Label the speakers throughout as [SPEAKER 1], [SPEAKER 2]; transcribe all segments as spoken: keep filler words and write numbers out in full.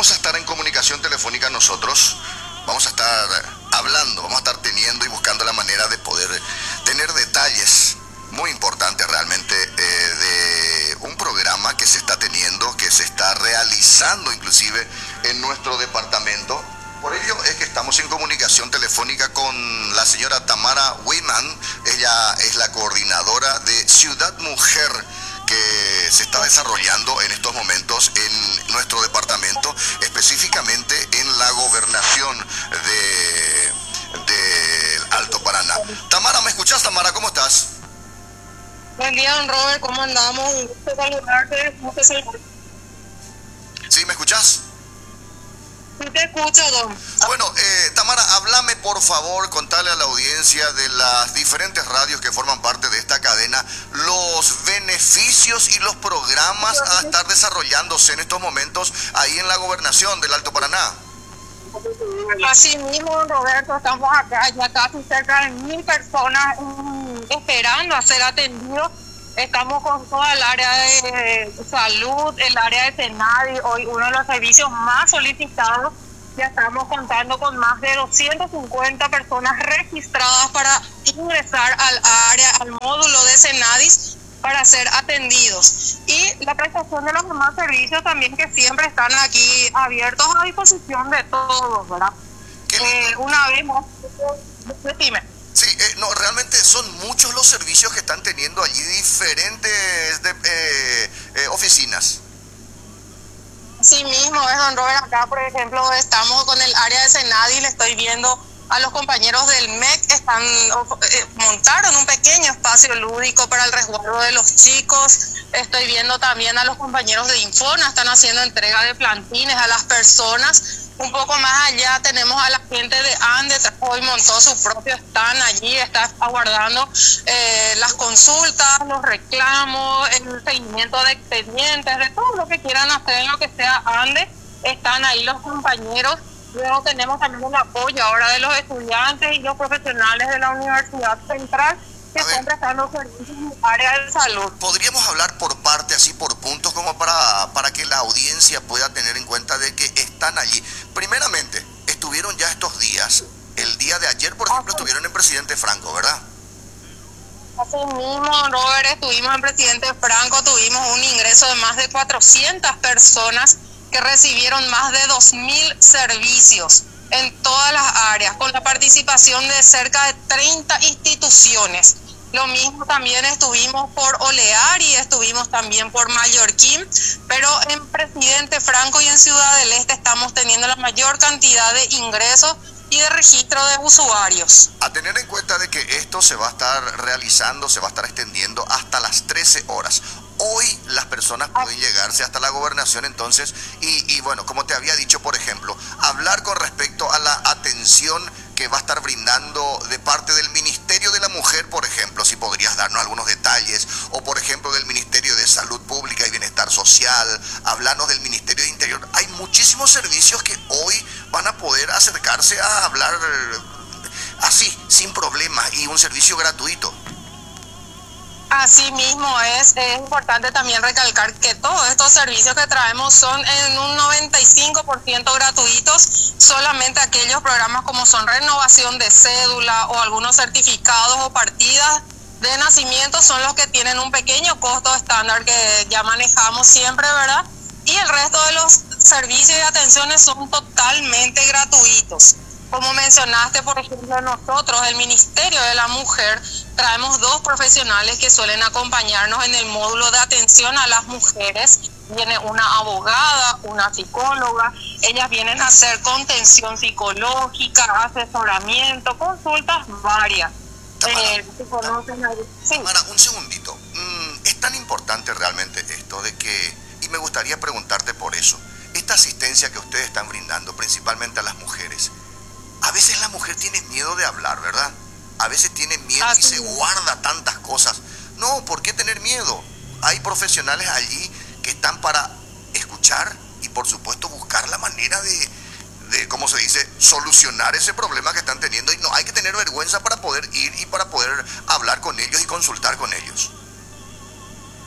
[SPEAKER 1] vamos a estar en comunicación telefónica nosotros, vamos a estar hablando, vamos a estar teniendo y buscando la manera de poder tener detalles muy importantes realmente eh, de un programa que se está teniendo, que se está realizando inclusive en nuestro departamento. Por ello es que estamos en comunicación telefónica con la señora Tamara Weyman. Ella es la coordinadora de Ciudad Mujer, que se está desarrollando en estos momentos en nuestro departamento, específicamente en la gobernación de, de Alto Paraná. Tamara, ¿me escuchás, Tamara? ¿Cómo estás?
[SPEAKER 2] Buen día, don Robert, ¿cómo andamos? Un gusto saludarte. ¿Cómo te saludas?
[SPEAKER 1] ¿Sí, me escuchás?
[SPEAKER 2] Sí, te escucho, don.
[SPEAKER 1] Bueno, eh, Tamara, háblame por favor, contale a la audiencia de las diferentes radios que forman parte de esta cadena los beneficios y los programas a estar desarrollándose en estos momentos ahí en la gobernación del Alto Paraná.
[SPEAKER 2] Así mismo, don Roberto, estamos acá ya casi cerca de mil personas mm, esperando a ser atendidos. Estamos con toda el área de salud, el área de Senadi, hoy uno de los servicios más solicitados. Ya estamos contando con más de doscientas cincuenta personas registradas para ingresar al área, al módulo de Senadis para ser atendidos. Y la prestación de los demás servicios también, que siempre están aquí abiertos a disposición de todos, ¿verdad? Eh, una vez más, decime.
[SPEAKER 1] Sí, eh, no, realmente son muchos los servicios que están teniendo allí diferentes de, eh, eh, oficinas.
[SPEAKER 2] Sí mismo es, don Robert. Acá, por ejemplo, estamos con el área de Senadi, le estoy viendo a los compañeros del M E C, están, eh, montaron un pequeño espacio lúdico para el resguardo de los chicos. Estoy viendo también a los compañeros de Infona, están haciendo entrega de plantines a las personas. Un poco más allá tenemos a la gente de Ande, hoy montó su propio stand allí, está aguardando eh, las consultas, los reclamos, el seguimiento de expedientes, de todo lo que quieran hacer en lo que sea Ande, están ahí los compañeros. Luego tenemos también el apoyo ahora de los estudiantes y los profesionales de la Universidad Central, que están prestando servicios en el área de salud.
[SPEAKER 1] ¿Podríamos hablar por parte, así por puntos, como para, para que la audiencia pueda tener en cuenta de que están allí? Primeramente, estuvieron ya estos días, el día de ayer, por ejemplo,
[SPEAKER 2] Así.
[SPEAKER 1] estuvieron en Presidente Franco, ¿verdad?
[SPEAKER 2] Así mismo, Robert, estuvimos en Presidente Franco, tuvimos un ingreso de más de cuatrocientas personas que recibieron más de dos mil servicios en todas las áreas, con la participación de cerca de treinta instituciones. Lo mismo también estuvimos por Oleari, estuvimos también por Mallorquín, pero en Presidente Franco y en Ciudad del Este estamos teniendo la mayor cantidad de ingresos y de registro de usuarios.
[SPEAKER 1] A tener en cuenta de que esto se va a estar realizando, se va a estar extendiendo hasta las trece horas. Hoy las personas pueden llegarse hasta la gobernación entonces y, y bueno, como te había dicho, por ejemplo, hablar con respecto a la atención que va a estar brindando de parte del Ministerio de la Mujer, por ejemplo, si podrías darnos algunos detalles, o por ejemplo del Ministerio de Salud Pública y Bienestar Social, hablarnos del Ministerio de Interior. Hay muchísimos servicios que hoy van a poder acercarse a hablar así, sin problemas, y un servicio gratuito.
[SPEAKER 2] Así mismo es, es importante también recalcar que todos estos servicios que traemos son en un noventa y cinco por ciento gratuitos, solamente aquellos programas como son renovación de cédula o algunos certificados o partidas de nacimiento son los que tienen un pequeño costo estándar que ya manejamos siempre, ¿verdad? Y el resto de los servicios y atenciones son totalmente gratuitos. Como mencionaste, por ejemplo, nosotros, el Ministerio de la Mujer, traemos dos profesionales que suelen acompañarnos en el módulo de atención a las mujeres. Viene una abogada, una psicóloga, ellas vienen a hacer contención psicológica, asesoramiento, consultas varias.
[SPEAKER 1] Tamara,
[SPEAKER 2] Eh, ¿se conocen ahí? Sí.
[SPEAKER 1] Tamara, un segundito. Mm, es tan importante realmente esto de que, y me gustaría preguntarte por eso, esta asistencia que ustedes están brindando, principalmente a las mujeres, a veces la mujer tiene miedo de hablar, ¿verdad? A veces tiene miedo
[SPEAKER 2] Así
[SPEAKER 1] y se
[SPEAKER 2] es.
[SPEAKER 1] guarda tantas cosas. No, ¿por qué tener miedo? Hay profesionales allí que están para escuchar y por supuesto buscar la manera de, de, ¿cómo se dice?, solucionar ese problema que están teniendo. Y no hay que tener vergüenza para poder ir y para poder hablar con ellos y consultar con ellos.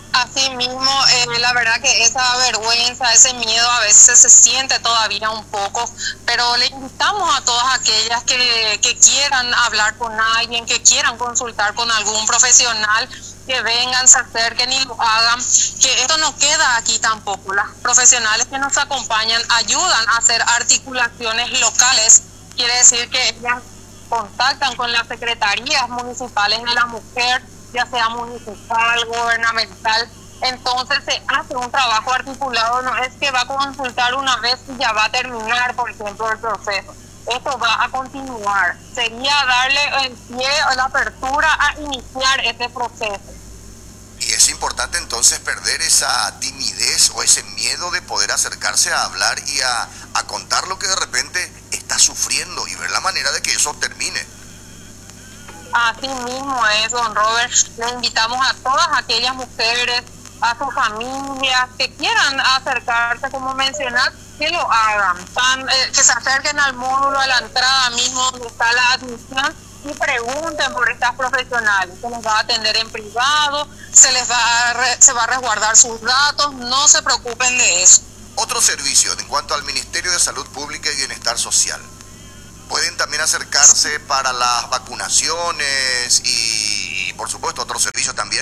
[SPEAKER 2] Así mismo, eh, la verdad que esa vergüenza, ese miedo a veces se siente todavía un poco, pero le invitamos a todas aquellas que, que quieran hablar con alguien, que quieran consultar con algún profesional, que vengan, se acerquen y lo hagan, que esto no queda aquí tampoco. Las profesionales que nos acompañan ayudan a hacer articulaciones locales, quiere decir que ellas contactan con las secretarías municipales de la mujer, ya sea municipal, gubernamental. Entonces se hace un trabajo articulado, no es que va a consultar una vez y ya va a terminar, por ejemplo, el proceso. Esto va a continuar. Sería darle el pie o la apertura a iniciar este proceso.
[SPEAKER 1] Y es importante entonces perder esa timidez o ese miedo de poder acercarse a hablar y a, a contar lo que de repente está sufriendo y ver la manera de que eso termine.
[SPEAKER 2] Así mismo es, don Robert. Le invitamos a todas aquellas mujeres, a sus familias que quieran acercarse, como mencionar, que lo hagan, Tan, eh, que se acerquen al módulo, a la entrada mismo donde está la admisión y pregunten por estas profesionales. Se les va a atender en privado, se les va a, re, se va a resguardar sus datos, no se preocupen de eso.
[SPEAKER 1] Otro servicio en cuanto al Ministerio de Salud Pública y Bienestar Social. Pueden también acercarse para las vacunaciones y, por supuesto, otros servicios también.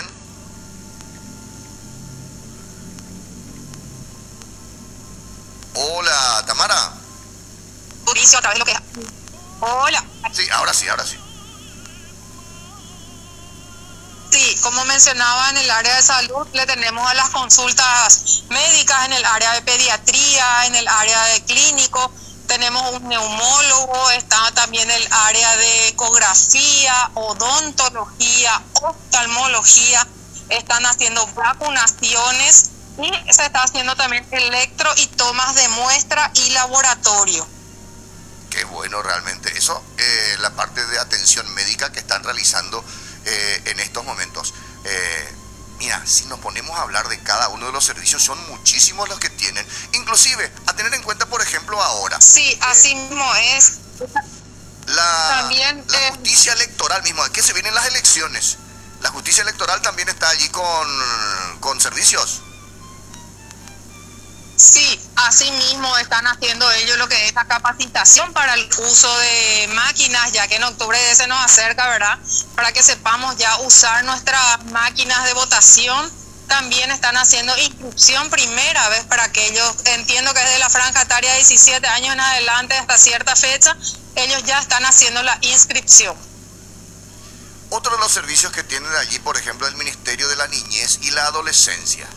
[SPEAKER 1] Hola, Tamara.
[SPEAKER 2] Mauricio, a través de lo que... Hola.
[SPEAKER 1] Sí, ahora sí, ahora sí.
[SPEAKER 2] Sí, como mencionaba, en el área de salud le tenemos a las consultas médicas, en el área de pediatría, en el área de clínico. Tenemos un neumólogo, está también el área de ecografía, odontología, oftalmología, están haciendo vacunaciones y se está haciendo también electro y tomas de muestra y laboratorio.
[SPEAKER 1] Qué bueno realmente eso, eh, la parte de atención médica que están realizando eh, en estos momentos. Eh, Mira, si nos ponemos a hablar de cada uno de los servicios, son muchísimos los que tienen. Inclusive, a tener en cuenta, por ejemplo, ahora.
[SPEAKER 2] Sí, así eh, mismo es.
[SPEAKER 1] La, también, la eh, justicia electoral mismo, ¿a qué se vienen las elecciones? La justicia electoral también está allí con, con servicios.
[SPEAKER 2] Sí, así mismo están haciendo ellos lo que es la capacitación para el uso de máquinas, ya que en octubre se nos acerca, ¿verdad? Para que sepamos ya usar nuestras máquinas de votación. También están haciendo inscripción primera vez para aquellos, entiendo que es de la franja etaria de diecisiete años en adelante hasta cierta fecha, ellos ya están haciendo la inscripción.
[SPEAKER 1] Otro de los servicios que tienen allí, por ejemplo, el Ministerio de la Niñez y la Adolescencia.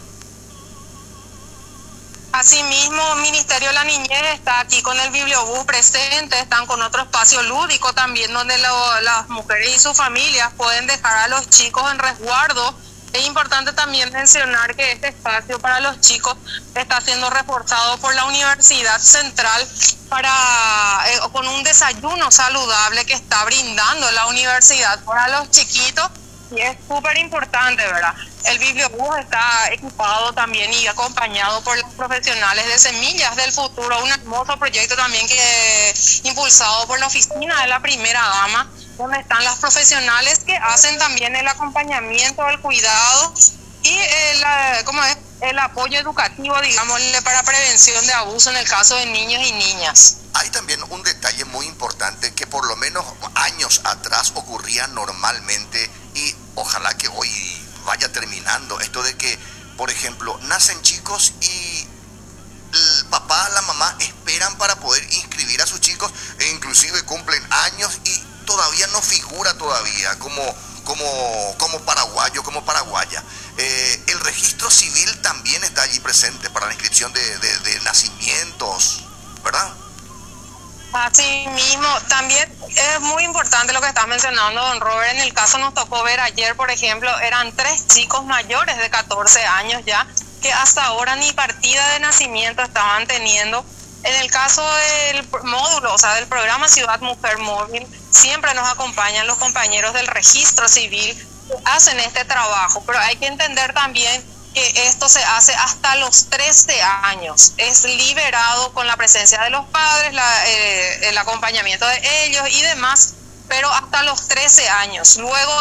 [SPEAKER 2] Asimismo, Ministerio de la Niñez está aquí con el Bibliobús presente, están con otro espacio lúdico también donde lo, las mujeres y sus familias pueden dejar a los chicos en resguardo. Es importante también mencionar que este espacio para los chicos está siendo reforzado por la Universidad Central para eh, con un desayuno saludable que está brindando la universidad para los chiquitos. Y es súper importante, ¿verdad? El Bibliobús está equipado también y acompañado por los profesionales de Semillas del Futuro, un hermoso proyecto también que impulsado por la oficina de la primera dama, donde están las profesionales que hacen también el acompañamiento, el cuidado y el, ¿cómo es? el apoyo educativo, digamos, para prevención de abuso en el caso de niños y niñas.
[SPEAKER 1] Hay también un detalle muy importante que por lo menos años atrás ocurría normalmente y ojalá que hoy vaya terminando, esto de que, por ejemplo, nacen chicos y el papá, la mamá esperan para poder inscribir a sus chicos e inclusive cumplen años y todavía no figura todavía como, como, como paraguayo, como paraguaya. Eh, el registro civil también está allí presente para la inscripción de, de, de nacimientos, ¿verdad?
[SPEAKER 2] Así mismo, también es muy importante lo que está mencionando don Robert. En el caso nos tocó ver ayer, por ejemplo, eran tres chicos mayores de catorce años ya, que hasta ahora ni partida de nacimiento estaban teniendo. En el caso del módulo, o sea, del programa Ciudad Mujer Móvil, siempre nos acompañan los compañeros del registro civil que hacen este trabajo, pero hay que entender también que esto se hace hasta los trece años, es liberado con la presencia de los padres, la, eh, el acompañamiento de ellos y demás, pero hasta los trece años. Luego de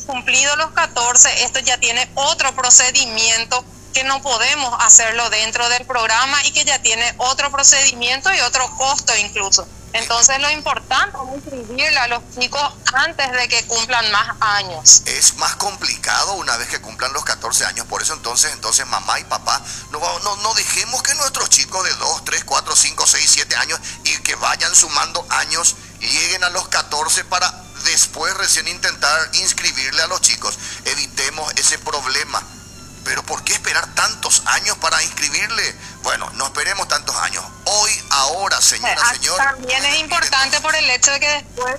[SPEAKER 2] cumplidos los catorce, esto ya tiene otro procedimiento que no podemos hacerlo dentro del programa y que ya tiene otro procedimiento y otro costo incluso. Entonces lo importante es inscribirle a los chicos antes de que cumplan más años.
[SPEAKER 1] Es más complicado una vez que cumplan los catorce años, por eso entonces, entonces mamá y papá, no, no, no dejemos que nuestros chicos de dos, tres, cuatro, cinco, seis, siete años y que vayan sumando años, lleguen a los catorce para después recién intentar inscribirle a los chicos. Evitemos ese problema. Pero ¿por qué esperar tantos años para inscribirle? Bueno, no esperemos tantos años. Hoy, ahora, señora,
[SPEAKER 2] Ah,
[SPEAKER 1] señor.
[SPEAKER 2] También es importante por el hecho de que después...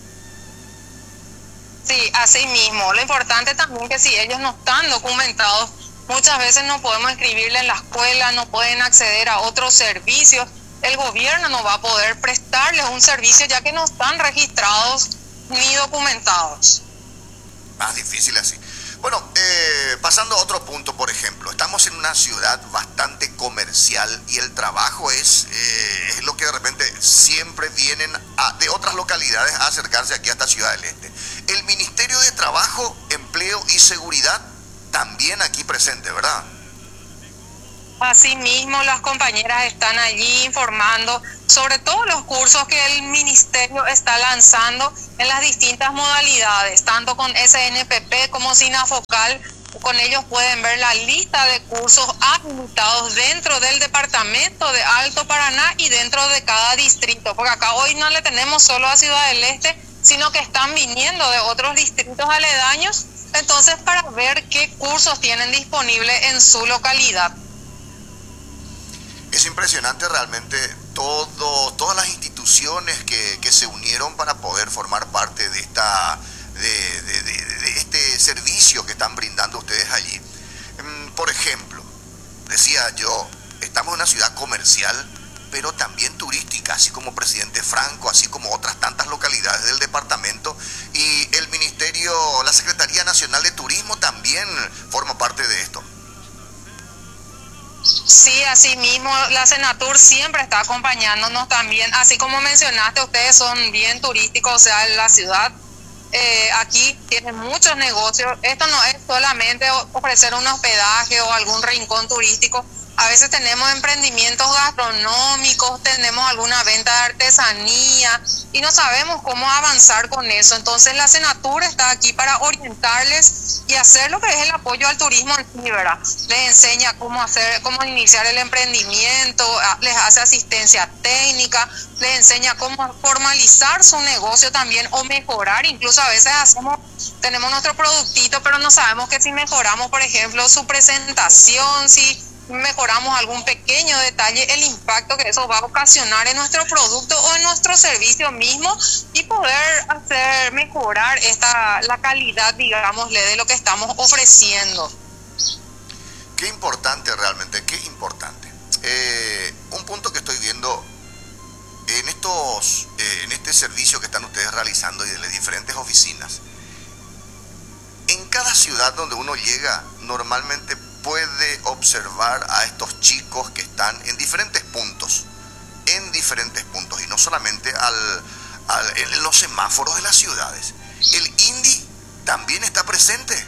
[SPEAKER 2] Sí, así mismo. Lo importante también que si ellos no están documentados, muchas veces no podemos inscribirle en la escuela, no pueden acceder a otros servicios. El gobierno no va a poder prestarles un servicio ya que no están registrados ni documentados.
[SPEAKER 1] Más difícil así. Bueno, eh, pasando a otro punto, por ejemplo, estamos en una ciudad bastante comercial y el trabajo es, eh, es lo que de repente siempre vienen a, de otras localidades a acercarse aquí hasta Ciudad del Este. El Ministerio de Trabajo, Empleo y Seguridad también aquí presente, ¿verdad?
[SPEAKER 2] Asimismo, las compañeras están allí informando sobre todos los cursos que el ministerio está lanzando en las distintas modalidades, tanto con S N P P como SINAFOCAL. Con ellos pueden ver la lista de cursos habilitados dentro del departamento de Alto Paraná y dentro de cada distrito, porque acá hoy no le tenemos solo a Ciudad del Este, sino que están viniendo de otros distritos aledaños, entonces para ver qué cursos tienen disponibles en su localidad.
[SPEAKER 1] Es impresionante realmente todo, todas las instituciones que, que se unieron para poder formar parte de, esta, de, de, de, de este servicio que están brindando ustedes allí. Por ejemplo, decía yo, estamos en una ciudad comercial, pero también turística, así como Presidente Franco, así como otras tantas localidades del departamento, y el Ministerio, la Secretaría Nacional de Turismo también forma parte de esto.
[SPEAKER 2] Sí, así mismo la Senatur siempre está acompañándonos también, así como mencionaste, ustedes son bien turísticos, o sea, la ciudad eh, aquí tiene muchos negocios. Esto no es solamente ofrecer un hospedaje o algún rincón turístico, a veces tenemos emprendimientos gastronómicos, tenemos alguna venta de artesanía y no sabemos cómo avanzar con eso. Entonces la Senatur está aquí para orientarles y hacer lo que es el apoyo al turismo en sí, ¿verdad? Les enseña cómo hacer, cómo iniciar el emprendimiento, les hace asistencia técnica, les enseña cómo formalizar su negocio también o mejorar. Incluso a veces hacemos, tenemos nuestro productito, pero no sabemos que si mejoramos, por ejemplo, su presentación, si mejoramos algún pequeño detalle, el impacto que eso va a ocasionar en nuestro producto o en nuestro servicio mismo y poder hacer mejorar esta la calidad, digámosle, de lo que estamos ofreciendo.
[SPEAKER 1] Qué importante realmente, qué importante. Eh, un punto que estoy viendo en estos, eh, en este servicio que están ustedes realizando y de las diferentes oficinas. En cada ciudad donde uno llega, normalmente puede observar a estos chicos que están en diferentes puntos, en diferentes puntos, y no solamente al, al, en los semáforos de las ciudades. El INDI también está presente.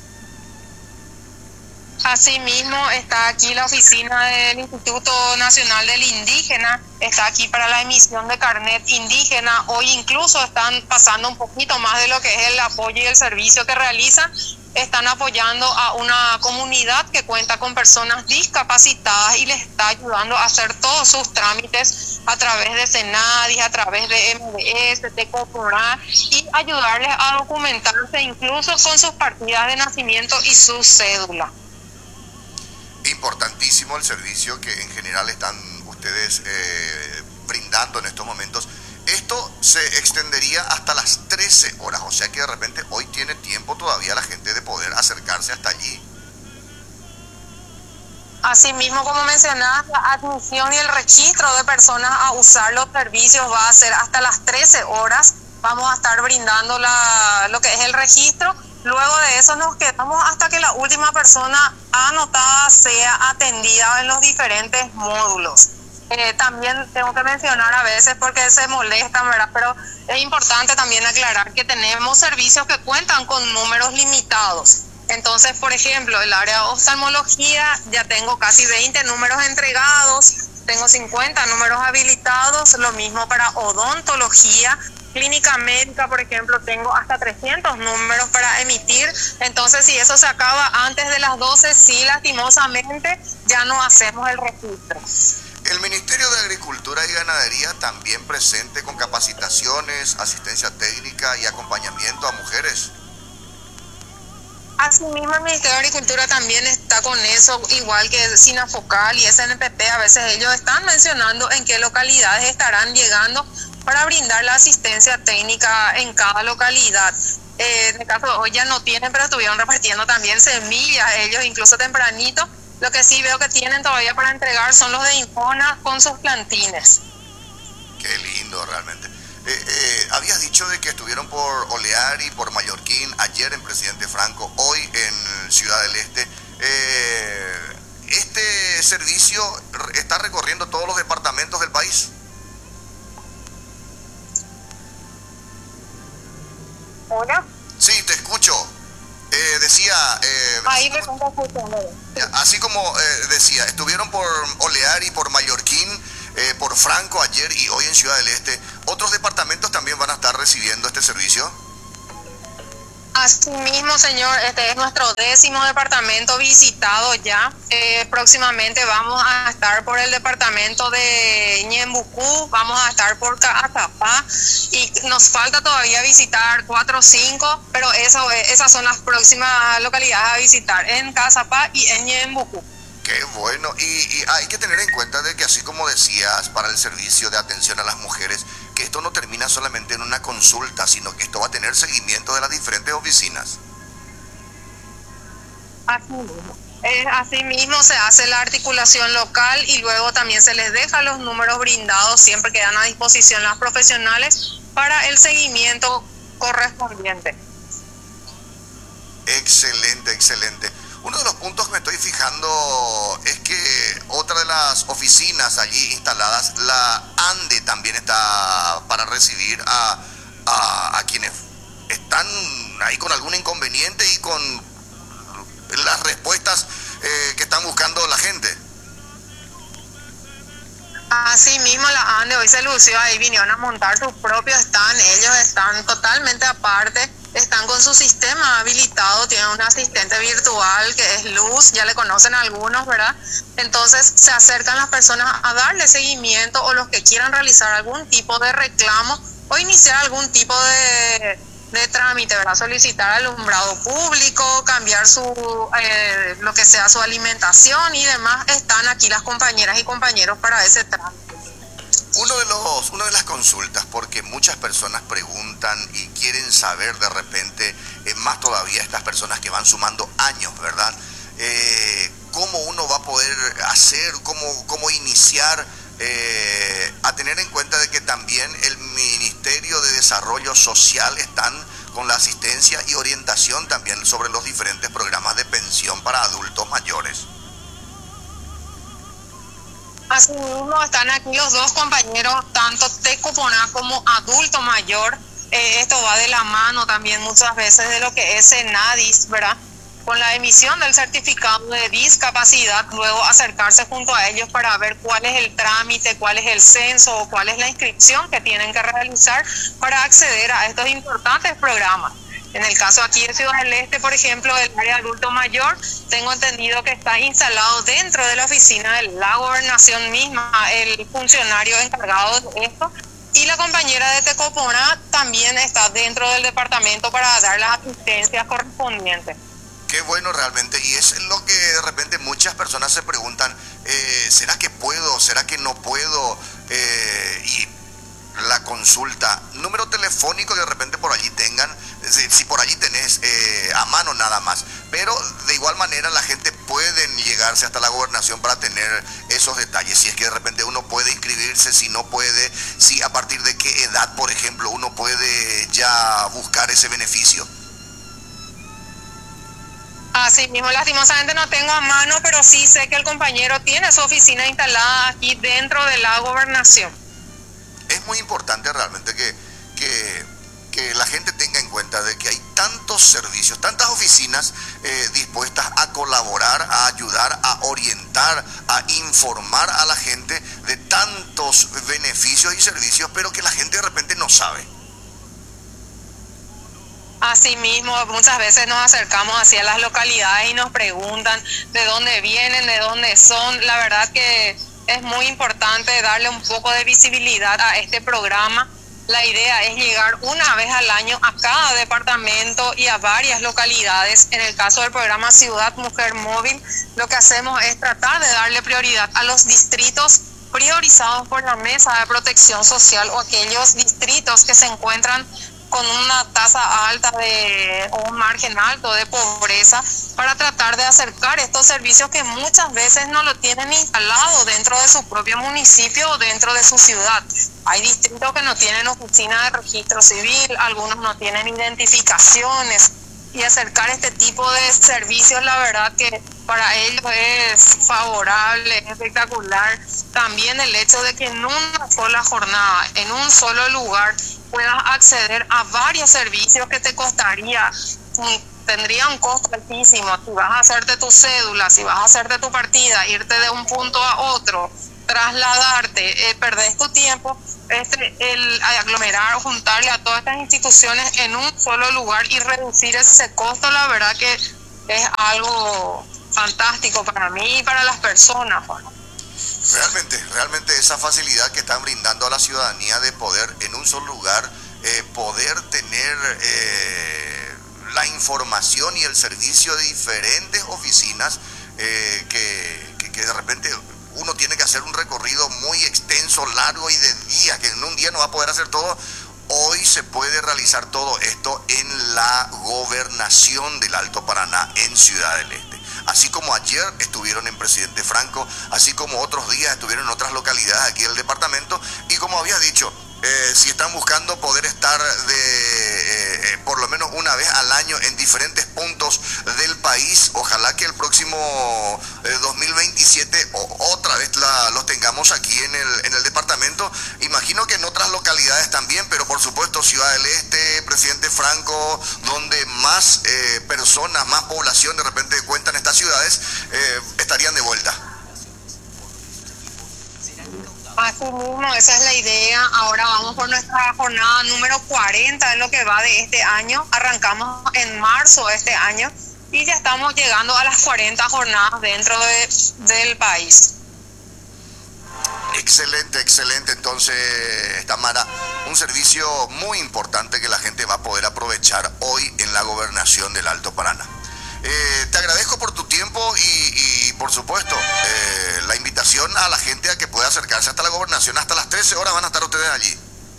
[SPEAKER 2] Asimismo, está aquí la oficina del Instituto Nacional del Indígena, está aquí para la emisión de carnet indígena. Hoy incluso están pasando un poquito más de lo que es el apoyo y el servicio que realizan. Están apoyando a una comunidad que cuenta con personas discapacitadas y les está ayudando a hacer todos sus trámites a través de Senadis, a través de M D S, Tecoporá, y ayudarles a documentarse incluso con sus partidas de nacimiento y su cédula.
[SPEAKER 1] Importantísimo el servicio que en general están ustedes eh, brindando en estos momentos. Esto se extendería hasta las trece horas, o sea que de repente hoy tiene tiempo todavía la gente de poder acercarse hasta allí.
[SPEAKER 2] Asimismo, como mencionaba, la admisión y el registro de personas a usar los servicios va a ser hasta las trece horas. Vamos a estar brindando la, lo que es el registro. Luego de eso nos quedamos hasta que la última persona anotada sea atendida en los diferentes módulos. Eh, también tengo que mencionar a veces porque se molestan, ¿verdad? Pero es importante también aclarar que tenemos servicios que cuentan con números limitados. Entonces, por ejemplo, el área de oftalmología ya tengo casi veinte números entregados, tengo cincuenta números habilitados, lo mismo para odontología. Clínica médica, por ejemplo, tengo hasta trescientos números para emitir. Entonces, si eso se acaba antes de las doce, sí, lastimosamente, ya no hacemos el registro.
[SPEAKER 1] El Ministerio de Agricultura y Ganadería también presente con capacitaciones, asistencia técnica y acompañamiento a mujeres.
[SPEAKER 2] Asimismo, el Ministerio de Agricultura también está con eso, igual que Sinafocal y S N P P. A veces ellos están mencionando en qué localidades estarán llegando para brindar la asistencia técnica en cada localidad. Eh, en el caso de hoy ya no tienen, pero estuvieron repartiendo también semillas, ellos incluso tempranito. Lo que sí veo que tienen todavía para entregar son los de Infona con sus plantines.
[SPEAKER 1] Qué lindo realmente. Eh, eh, habías dicho de que estuvieron por Olear y por Mallorquín ayer en Presidente Franco, hoy en Ciudad del Este. Eh, ¿Este servicio está recorriendo todos los departamentos del país?
[SPEAKER 2] ¿Hola?
[SPEAKER 1] Sí, te escucho. Eh, decía... Eh,
[SPEAKER 2] Ahí me están escuchando.
[SPEAKER 1] Así como eh, decía, estuvieron por Olear y por Mallorquín, eh, por Franco ayer y hoy en Ciudad del Este. ¿Otros departamentos también van a estar recibiendo este servicio?
[SPEAKER 2] Asimismo, señor, este es nuestro décimo departamento visitado ya. Eh, próximamente vamos a estar por el departamento de Ñembucú, vamos a estar por Caazapá y nos falta todavía visitar cuatro o cinco, pero eso, esas son las próximas localidades a visitar, en Caazapá y en Ñembucú.
[SPEAKER 1] Qué bueno, y, y hay que tener en cuenta de que así como decías, para el servicio de atención a las mujeres, que esto no termina solamente en una consulta, sino que esto va a tener seguimiento de las diferentes oficinas.
[SPEAKER 2] Así mismo. Eh, así mismo se hace la articulación local y luego también se les deja los números brindados, siempre quedan a disposición las profesionales para el seguimiento correspondiente.
[SPEAKER 1] Excelente, excelente. Uno de los puntos que me estoy fijando es que otra de las oficinas allí instaladas, la ANDE, también está para recibir a, a, a quienes están ahí con algún inconveniente y con las respuestas eh, que están buscando la gente.
[SPEAKER 2] Así mismo la ANDE hoy se lució, ahí vinieron a montar sus propios stand, ellos están totalmente aparte, están con su sistema habilitado, tienen un asistente virtual que es Luz, ya le conocen a algunos, ¿verdad? Entonces se acercan las personas a darle seguimiento o los que quieran realizar algún tipo de reclamo o iniciar algún tipo de, de trámite, ¿verdad? Solicitar alumbrado público, cambiar su eh, lo que sea su alimentación y demás, están aquí las compañeras y compañeros para ese trámite.
[SPEAKER 1] Uno de los, una de las consultas, porque muchas personas preguntan y quieren saber de repente, eh, más todavía estas personas que van sumando años, ¿verdad? Eh, ¿Cómo uno va a poder hacer, cómo, cómo iniciar, eh, a tener en cuenta de que también el Ministerio de Desarrollo Social están con la asistencia y orientación también sobre los diferentes programas de pensión para adultos mayores?
[SPEAKER 2] Asimismo están aquí los dos compañeros, tanto Tecoponá como adulto mayor. Eh, esto va de la mano también muchas veces de lo que es Senadis, ¿verdad? Con la emisión del certificado de discapacidad, luego acercarse junto a ellos para ver cuál es el trámite, cuál es el censo o cuál es la inscripción que tienen que realizar para acceder a estos importantes programas. En el caso aquí de Ciudad del Este, por ejemplo, el área de adulto mayor, tengo entendido que está instalado dentro de la oficina de la gobernación misma, el funcionario encargado de esto, y la compañera de Tecoponá también está dentro del departamento para dar las asistencias correspondientes.
[SPEAKER 1] Qué bueno realmente, y es lo que de repente muchas personas se preguntan, eh, ¿será que puedo? ¿Será que no puedo? Eh, y la consulta, número telefónico de repente por allí tengan, si, si por allí tenés eh, a mano nada más, pero de igual manera la gente puede llegarse hasta la gobernación para tener esos detalles, si es que de repente uno puede inscribirse, si no puede, si a partir de qué edad, por ejemplo, uno puede ya buscar ese beneficio.
[SPEAKER 2] Así mismo, lastimosamente no tengo a mano, pero sí sé que el compañero tiene su oficina instalada aquí dentro de la gobernación.
[SPEAKER 1] Es muy importante realmente que, que, que la gente tenga en cuenta de que hay tantos servicios, tantas oficinas eh, dispuestas a colaborar, a ayudar, a orientar, a informar a la gente de tantos beneficios y servicios, pero que la gente de repente no sabe.
[SPEAKER 2] Asimismo, muchas veces nos acercamos hacia las localidades y nos preguntan de dónde vienen, de dónde son. La verdad que es muy importante darle un poco de visibilidad a este programa. La idea es llegar una vez al año a cada departamento y a varias localidades. En el caso del programa Ciudad Mujer Móvil, lo que hacemos es tratar de darle prioridad a los distritos priorizados por la Mesa de Protección Social o aquellos distritos que se encuentran con una tasa alta de, o un margen alto de pobreza, para tratar de acercar estos servicios que muchas veces no lo tienen instalado dentro de su propio municipio o dentro de su ciudad. Hay distritos que no tienen oficina de registro civil, algunos no tienen identificaciones, y acercar este tipo de servicios, la verdad que para ellos es favorable, es espectacular. También el hecho de que en una sola jornada, en un solo lugar, puedas acceder a varios servicios que te costaría, tendría un costo altísimo. Si vas a hacerte tu cédula, si vas a hacerte tu partida, irte de un punto a otro, trasladarte, eh, perdés tu tiempo, este, el aglomerar o juntarle a todas estas instituciones en un solo lugar y reducir ese costo, la verdad que es algo fantástico para mí y para las personas, Juan.
[SPEAKER 1] Realmente, realmente esa facilidad que están brindando a la ciudadanía de poder en un solo lugar, eh, poder tener eh, la información y el servicio de diferentes oficinas, eh, que, que, que de repente uno tiene que hacer un recorrido muy extenso, largo y de días, que en un día no va a poder hacer todo. Hoy se puede realizar todo esto en la gobernación del Alto Paraná, en Ciudad del Este. Así como ayer estuvieron en Presidente Franco, así como otros días estuvieron en otras localidades aquí del departamento, y como había dicho, eh, si están buscando poder estar de eh, eh, por lo menos una vez al año en diferentes puntos del país, ojalá que el próximo eh, dos mil veintisiete o, otra vez la, los tengamos aquí en el, en el departamento. Imagino que en otras localidades también, pero por supuesto Ciudad del Este, Presidente Franco, donde más eh, personas, más población de repente cuentan estas ciudades, eh, estarían de vuelta.
[SPEAKER 2] Así mismo, esa es la idea. Ahora vamos por nuestra jornada número cuarenta, es lo que va de este año. Arrancamos en marzo de este año y ya estamos llegando a las cuarenta jornadas dentro de, del país.
[SPEAKER 1] Excelente, excelente. Entonces, Tamara, un servicio muy importante que la gente va a poder aprovechar hoy en la gobernación del Alto Paraná. Eh, te agradezco por tu tiempo y, y por supuesto, eh, la invitación a la gente a que pueda acercarse hasta la gobernación. Hasta las trece horas van a estar ustedes allí.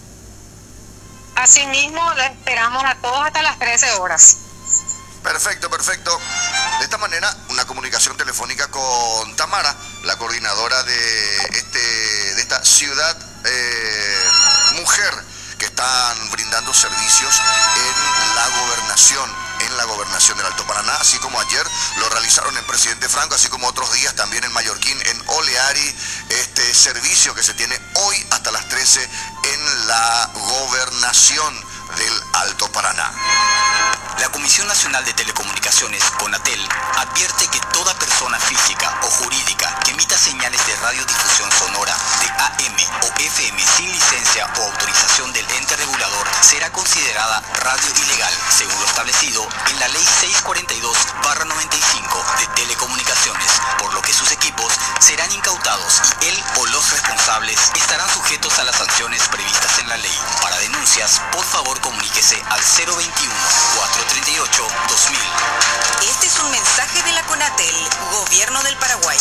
[SPEAKER 2] Asimismo, lo esperamos a todos hasta las trece horas.
[SPEAKER 1] Perfecto, perfecto. De esta manera, una comunicación telefónica con Tamara, la coordinadora de, este, de esta ciudad eh, mujer, que están brindando servicios en la gobernación, en la gobernación del Alto Paraná, así como ayer lo realizaron en Presidente Franco, así como otros días también en Mallorquín, en Oleari, este servicio que se tiene hoy hasta las trece en la gobernación del Alto Paraná.
[SPEAKER 3] La Comisión Nacional de Telecomunicaciones, CONATEL, advierte que toda persona física o jurídica que emita señales de radiodifusión sonora de A M o F M sin licencia o autorización del ente regulador será considerada radio ilegal, según lo establecido en la Ley seiscientos cuarenta y dos barra noventa y cinco de Telecomunicaciones, por lo que sus equipos serán incautados y él o los responsables estarán sujetos a las sanciones previstas en la ley. Para denuncias, por favor comuníquese al cero veintiuno, cuatrocientos treinta y ocho, dos mil.
[SPEAKER 4] Este es un mensaje de la CONATEL, Gobierno del Paraguay.